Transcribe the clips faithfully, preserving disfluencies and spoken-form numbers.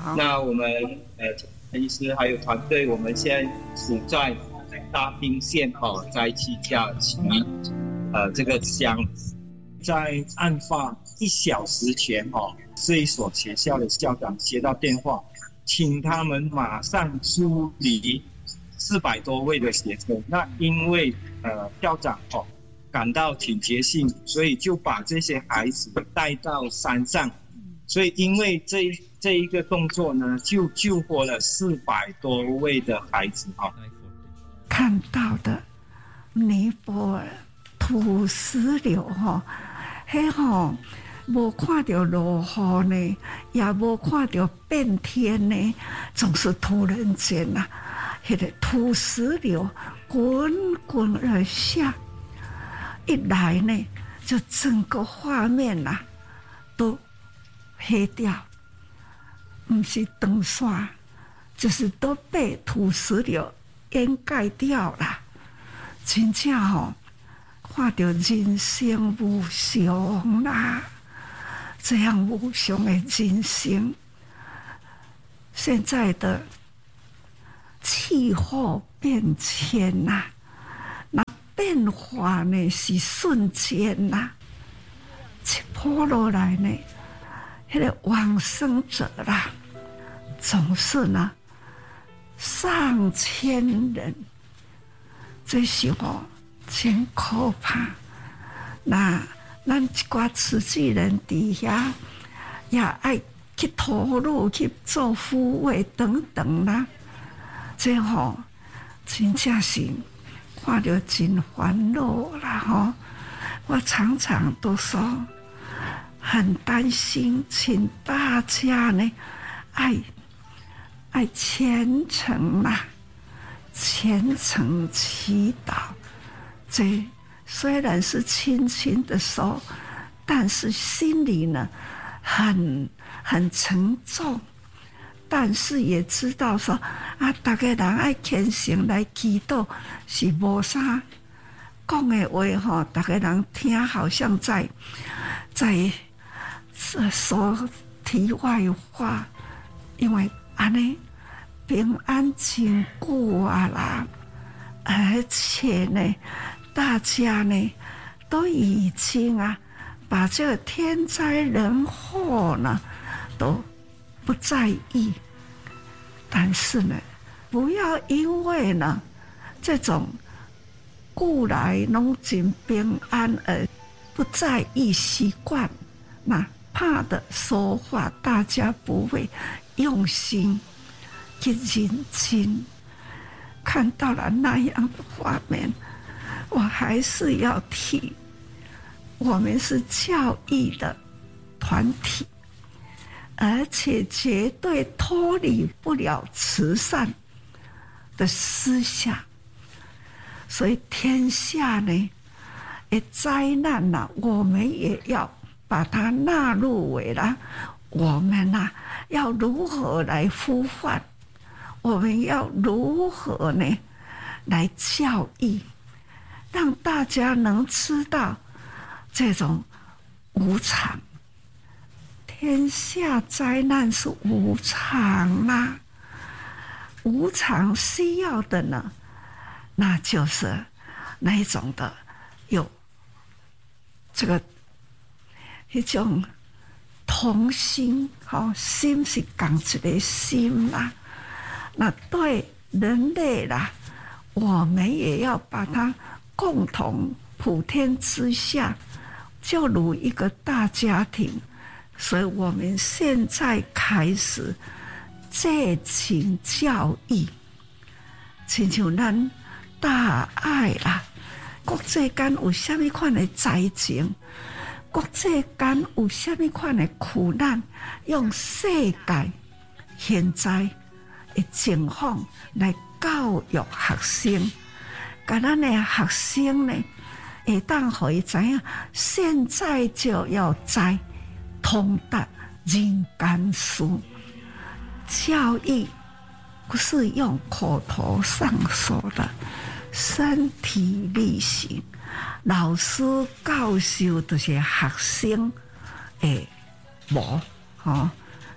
那我们呃陈医师还有团队，我们现在处在大坪县哦，在七家旗呃这个乡，在案发一小时前哦，这一所学校的校长接到电话，请他们马上疏离四百多位的学生。那因为呃校长哦感到警觉性，所以就把这些孩子带到山上。所以因为这这一个动作呢，就救活了四百多位的孩子哈、哦。 看到的尼泊尔土石流哈，迄吼无看到落雨呢，也无看到变天呢，总是突然间呐、啊，迄个土石流滚滚而下，一来呢，就整个画面呐、啊、都黑掉，不是灯刷，就是都被土石流掩盖掉了。真正吼，看到人生无常啦，这样无常的人生，现在的气候变迁呐、啊，那变化呢是瞬间呐、啊，一波落来呢。那个往生者啦，总是呢上千人，这时候真可怕。那咱一寡慈济人底下也爱去投入去做护卫等等啦，这吼真正是看着真烦恼啦吼。我常常都说。很担心，请大家呢，爱爱虔诚啦，虔诚祈祷。这虽然是轻轻的说，但是心里呢，很很沉重。但是也知道说啊，大家人爱虔诚来祈祷是无啥讲的话吼，大家人听好像在在。说题外话，因为安尼平安经过啊啦，而且呢，大家呢都已经啊把这个天灾人祸呢都不在意，但是呢，不要因为呢这种故来拢真平安而不在意习惯，那。怕的说话，大家不会用心去认真。看到了那样的画面，我还是要提，我们是教育的团体，而且绝对脱离不了慈善的思想。所以天下呢，的灾难呐、啊，我们也要。把它纳入为了我们呐、啊，要如何来呼唤？我们要如何呢？来教育，让大家能知道这种无常。天下灾难是无常啦、啊，无常需要的呢，那就是那一种的有这个。一种同心，好心是讲一个心啦。那对人类啦，我们也要把它共同普天之下，就如一个大家庭。所以我们现在开始这情教育，亲像咱大爱啦，国际间有什么款的灾情？国际间有什么款的苦难，用世界现在的情况来教育学生，甲咱的学生呢，会当互伊知影，现在就要在通达人间事。教育不是用口头上说的，身体力行。老师教授这些学生诶，无吼，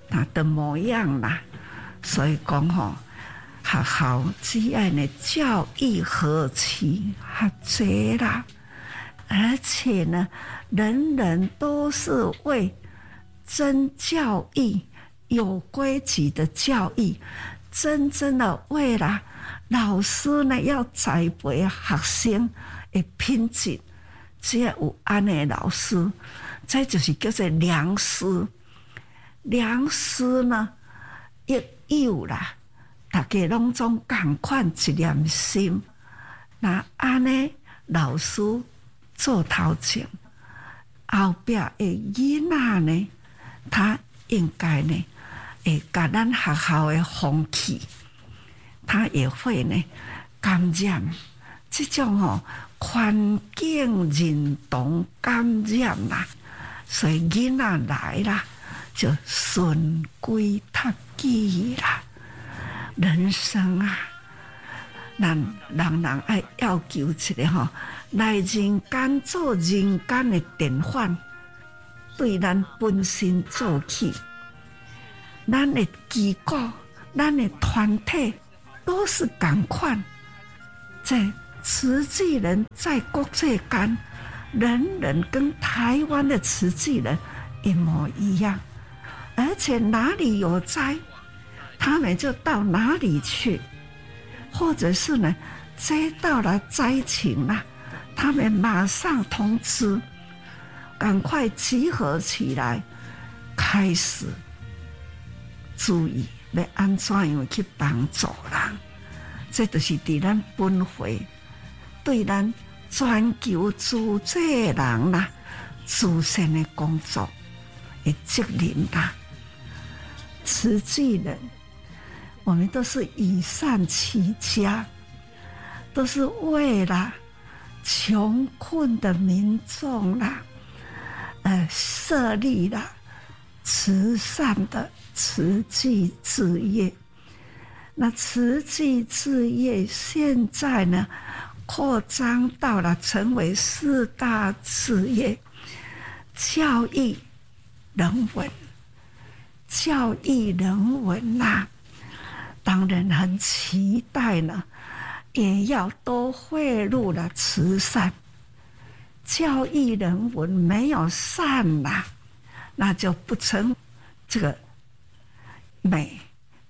他的模样啦。所以讲吼，学校只爱呢教育何其学济啦，而且呢，人人都是为真教育、有规矩的教育，真正的为了老师呢要栽培学生的品质，只要有安尼老师，这就是叫做良师。良师呢，亦有啦，大家拢总共款一念心。那安尼老师做头前，后壁的囡仔呢，他应该呢会甲咱学校的风气，他也会呢感染这种吼环境认同感染啦，所以囡仔来啦就循规蹈矩啦。人生啊，咱人人爱要求一个吼，来人间做人间的典范，对咱本身做起，咱的机构、咱的团体都是同款。在慈济人在国际间，人人跟台湾的慈济人一模一样，而且哪里有灾，他们就到哪里去，或者是呢，接到了灾情啦，他们马上通知，赶快集合起来，开始注意要安怎样去帮助人。这就是伫咱本会对咱全球自济人啦、慈善的工作的责任啦。慈济人，我们都是以善起家，都是为了穷困的民众啦，呃，设立了慈善的慈济事业。那慈济事业现在呢，扩张到了成为四大事业：教育、人文、教育人文啦、啊。当然很期待呢，也要多汇入了慈善。教育人文没有善啦、啊，那就不成这个美。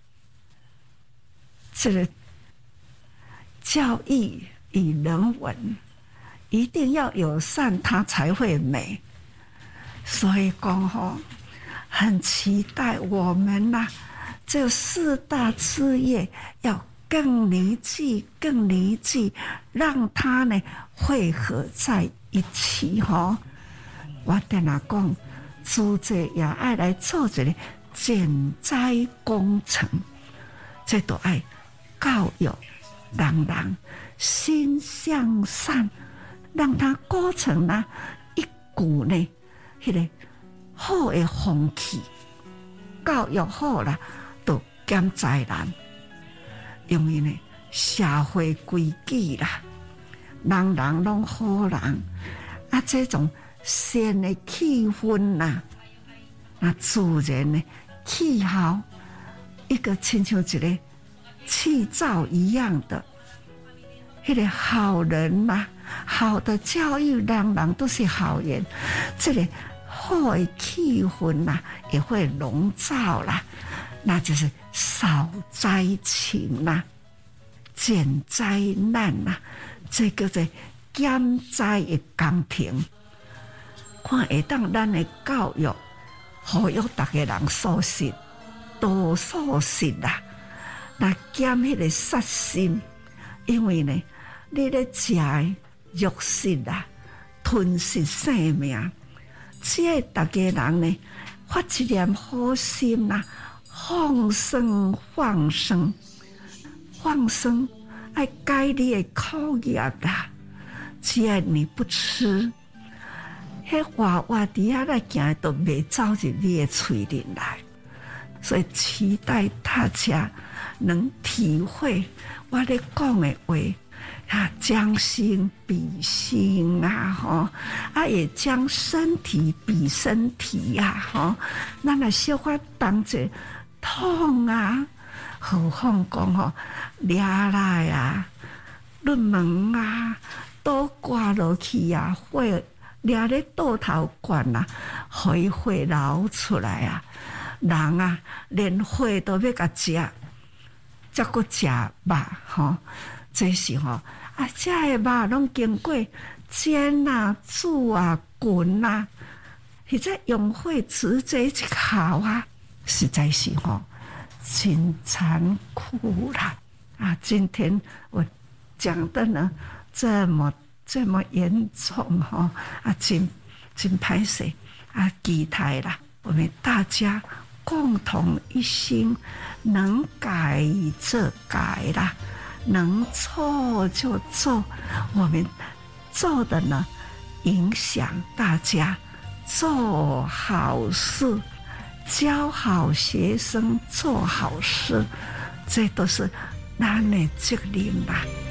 这个教育与人文一定要有善，它才会美。所以讲吼，很期待我们呐、啊，这四大事业要更凝聚、更凝聚，让它呢汇合在一起吼。我跟他讲，自济也爱来做一个减灾工程，这都爱。教育人人心向善，让他构成了一股呢，迄个好的风气。教育好啦，就减灾难，因为呢社会规矩啦，人人拢好人啊，这种善的气氛啦，那自然呢气候一个亲像一个。气灶一样的，那个好人呐、啊，好的教育，人人都是好人，这个好的气氛呐、啊，也会笼罩啦，那就是少灾情啦、啊，减灾难呐、啊，这个是减灾的工程。看会当咱的教育，好有大家人素食，多素食啦。那减迄个杀心，因为呢，你咧食肉食啊，吞噬生命，只要大家人呢发一念好心啦、啊，放生放生放生，爱改你的口业啦。只要你不吃，迄活活伫遐来行，都袂走入你的嘴里来。所以期待大家能体会我咧讲的话， 啊，将心比心啊，吼，啊也将身体比身体呀，吼，咱若小可同者痛啊，何况讲吼，掠来啊，入门啊，倒挂落去啊，火掠咧倒头管啊，互伊火流出来啊，人啊，连火都要甲食，才阁食肉吼。这是吼啊，这个肉拢经过煎啊、煮啊、滚啊，或者用火直接去烤啊，实在是吼真残酷啦！啊，今天我讲的呢这么这么严重哈啊，真真歹势啊，期待啦，我们大家共同一心，能改则改啦。能做就做，我们做的呢，影响大家做好事，教好学生做好事，这都是咱的责任吧。